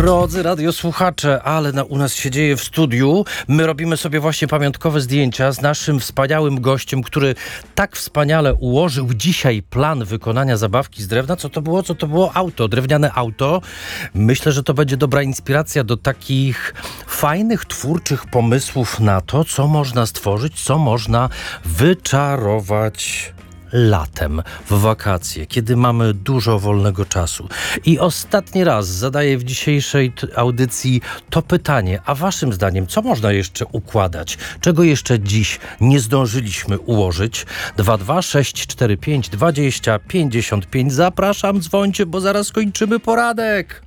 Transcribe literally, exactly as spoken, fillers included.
Drodzy radiosłuchacze, ale na, u nas się dzieje w studiu. My robimy sobie właśnie pamiątkowe zdjęcia z naszym wspaniałym gościem, który tak wspaniale ułożył dzisiaj plan wykonania zabawki z drewna. Co to było? Co to było? Auto, drewniane auto. Myślę, że to będzie dobra inspiracja do takich fajnych, twórczych pomysłów na to, co można stworzyć, co można wyczarować latem, w wakacje, kiedy mamy dużo wolnego czasu. I ostatni raz zadaję w dzisiejszej t- audycji to pytanie, a waszym zdaniem, co można jeszcze układać? Czego jeszcze dziś nie zdążyliśmy ułożyć? dwa dwa sześć cztery pięć dwadzieścia pięćdziesiąt pięć. Zapraszam, dzwońcie, bo zaraz kończymy poradek.